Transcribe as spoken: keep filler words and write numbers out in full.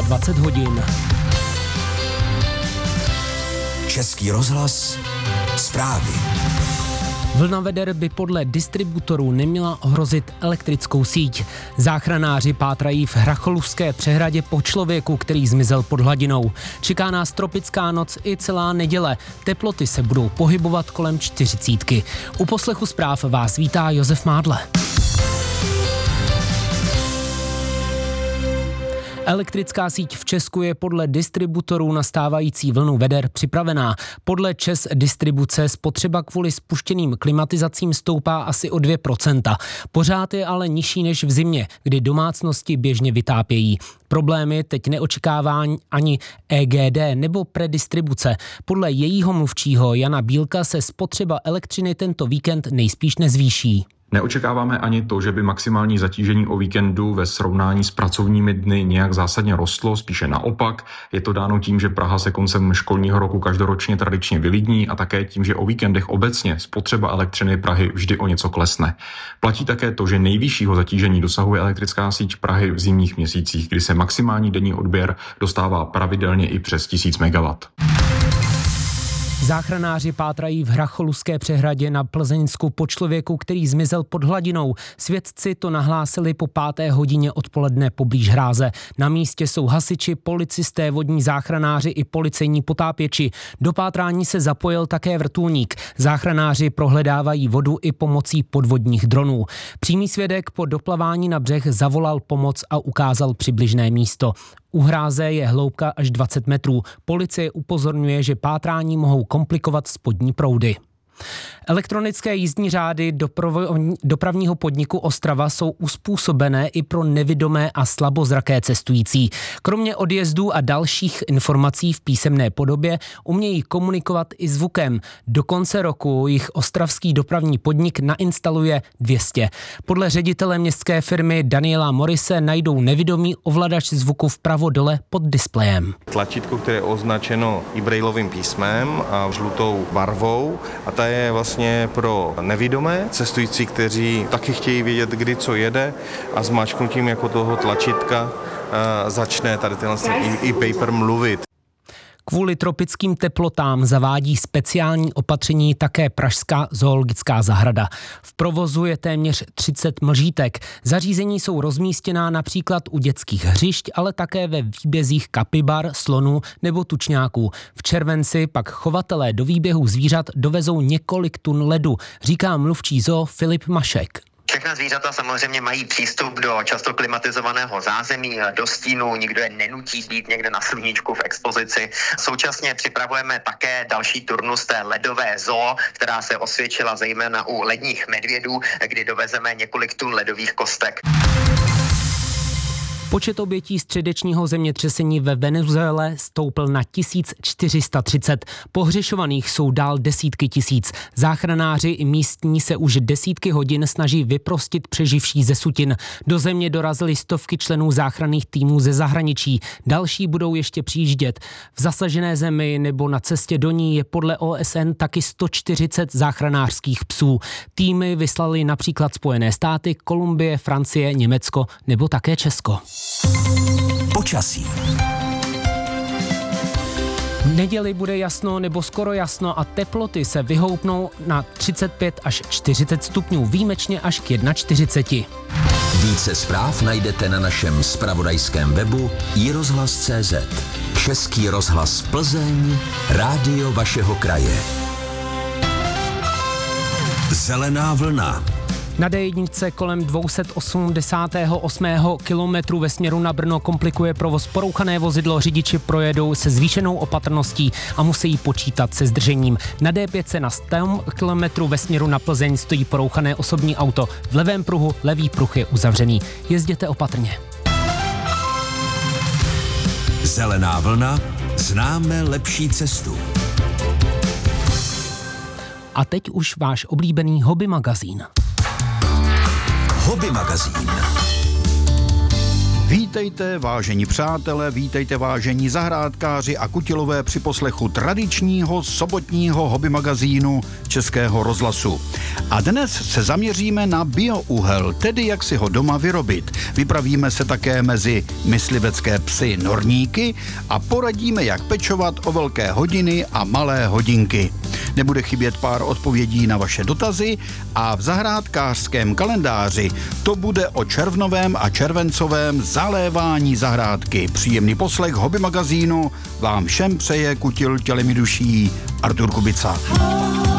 dvacet hodin. Český rozhlas, zprávy. Vlna veder by podle distributorů neměla ohrozit elektrickou síť. Záchranáři pátrají v Hracholůvské přehradě po člověku, který zmizel pod hladinou. Čeká nás tropická noc i celá neděle. Teploty se budou pohybovat kolem čtyřicítky. U poslechu zpráv vás vítá Josef Mádle. Elektrická síť v Česku je podle distributorů na stávající vlnu veder připravená. Podle ČEZ distribuce spotřeba kvůli spuštěným klimatizacím stoupá asi o dvě procenta. Pořád je ale nižší než v zimě, kdy domácnosti běžně vytápějí. Problémy teď neočekává ani E G D nebo predistribuce. Podle jejího mluvčího Jana Bílka se spotřeba elektřiny tento víkend nejspíš nezvýší. Neočekáváme ani to, že by maximální zatížení o víkendu ve srovnání s pracovními dny nějak zásadně rostlo, spíše naopak. Je to dáno tím, že Praha se koncem školního roku každoročně tradičně vylidní a také tím, že o víkendech obecně spotřeba elektřiny Prahy vždy o něco klesne. Platí také to, že nejvyššího zatížení dosahuje elektrická síť Prahy v zimních měsících, kdy se maximální denní odběr dostává pravidelně i přes tisíc megawattů. Záchranáři pátrají v Hracholůvské přehradě na Plzeňsku po člověku, který zmizel pod hladinou. Svědci to nahlásili po páté hodině odpoledne poblíž hráze. Na místě jsou hasiči, policisté, vodní záchranáři i policejní potápěči. Do pátrání se zapojil také vrtulník. Záchranáři prohledávají vodu i pomocí podvodních dronů. Přímý svědek po doplavání na břeh zavolal pomoc a ukázal přibližné místo. U hráze je hloubka až dvacet metrů. Policie upozorňuje, že pátrání mohou komplikovat spodní proudy. Elektronické jízdní řády dopravního podniku Ostrava jsou uspůsobené i pro nevidomé a slabozraké cestující. Kromě odjezdů a dalších informací v písemné podobě umějí komunikovat i zvukem. Do konce roku jich ostravský dopravní podnik nainstaluje dvě stě. Podle ředitele městské firmy Daniela Morise najdou nevidomý ovladač zvuku vpravo dole pod displejem. Tlačítko, které je označeno i brailovým písmem a žlutou barvou, a ta je vlastně pro nevidomé cestující, kteří taky chtějí vědět, kdy co jede, a zmáčknutím jako toho tlačítka uh, začne tady tenhle i, i paper mluvit. Kvůli tropickým teplotám zavádí speciální opatření také pražská zoologická zahrada. V provozu je téměř třicet mlžítek. Zařízení jsou rozmístěná například u dětských hřišť, ale také ve výbězích kapibar, slonů nebo tučňáků. V červenci pak chovatelé do výběhu zvířat dovezou několik tun ledu, říká mluvčí zoo Filip Mašek. Všechna zvířata samozřejmě mají přístup do často klimatizovaného zázemí, do stínu, nikdo je nenutí být někde na sluníčku v expozici. Současně připravujeme také další turnus té ledové zoo, která se osvědčila zejména u ledních medvědů, kdy dovezeme několik tun ledových kostek. Počet obětí středečního zemětřesení ve Venezuele stoupl na tisíc čtyři sta třicet. Pohřešovaných jsou dál desítky tisíc. Záchranáři i místní se už desítky hodin snaží vyprostit přeživší ze sutin. Do země dorazily stovky členů záchranných týmů ze zahraničí. Další budou ještě přijíždět. V zasažené zemi nebo na cestě do ní je podle O S N taky sto čtyřicet záchranářských psů. Týmy vyslali například Spojené státy, Kolumbie, Francie, Německo nebo také Česko. Počasí. V neděli bude jasno nebo skoro jasno a teploty se vyhoupnou na třicet pět až čtyřicet stupňů, výjimečně až k čtyřiceti jedna. Více zpráv najdete na našem zpravodajském webu i rozhlas tečka cé zet. Český rozhlas Plzeň, rádio vašeho kraje. Zelená vlna. Na D jedna kolem dvě stě osmdesát osm kilometru ve směru na Brno komplikuje provoz porouchané vozidlo. Řidiči projedou se zvýšenou opatrností a musí počítat se zdržením. Na D pět na sto kilometrů ve směru na Plzeň stojí porouchané osobní auto. V levém pruhu levý pruh je uzavřený. Jezděte opatrně. Zelená vlna. Známe lepší cestu. A teď už váš oblíbený hobby magazín. Hobby magazín. Vítejte, vážení přátelé, vítejte, vážení zahrádkáři a kutilové při poslechu tradičního sobotního hobby magazínu Českého rozhlasu. A dnes se zaměříme na biouhel, tedy jak si ho doma vyrobit. Vypravíme se také mezi myslivecké psy norníky a poradíme, jak pečovat o velké hodiny a malé hodinky. Nebude chybět pár odpovědí na vaše dotazy a v zahrádkářském kalendáři to bude o červnovém a červencovém zalévání zahrádky. Příjemný poslech hobby magazínu vám všem přeje kutil tělemi duší Artur Kubica.